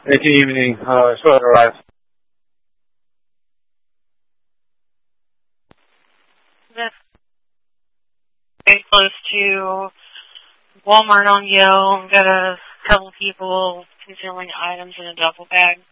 Good evening. Short arrive. That's very close to Walmart on Yale. Got a couple people concealing items in a duffel bag.